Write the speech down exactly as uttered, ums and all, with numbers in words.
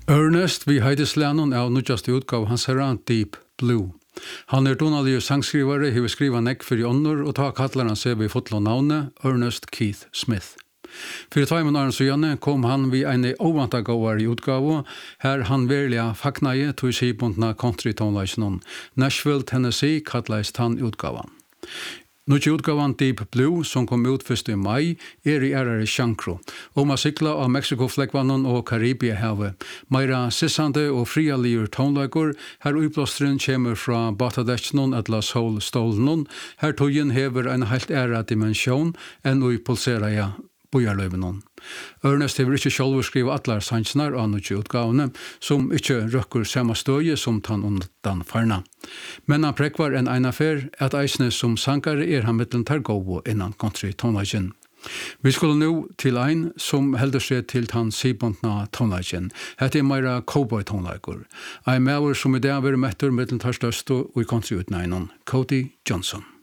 Ernest vi heitislænen av nudjaste utgav hans herra Deep Blue. Han er donalig sangskrivare, hever skriva nekk for i ånder, og ta kallar han seg ved fotlo navnet Ernest Keith Smith. For tvei måneder siden kom han vid en ovanta gåar i utgave, her han verliga faknaie tog skibundna country-tonleisjonen. Nashville, Tennessee kallast han utgavan. Nutje utgavan Deep Blue, som kom ut først i mai, er i ærare sjankro. Om a sykla av Mexiko-flekkvannen og Karibia-havet. Meira sissande og frialir tonleikor, her utblåstren kommer fra Batadetsjonen etla Soul-stålen, her togjen hever en helt æra dimensjon enn ui pulseraja bojarløyvenon. Ernest hever ikkje sjálfur skriva atlar sangsnar av nutje utgavene, som ikkje røkker samme støye som tann undan farna. Men han prekvar en einafer at eisne som sankare er han mittlen tar gåvo innan country tonlagen. Vi skulle nå til ein som heldur seg til tann sibundna tonlagen. Hette er meira cowboy tonlager. Ein maver som i dag vil mettur mittlen tar størst og i country utneinon, Cody Johnson.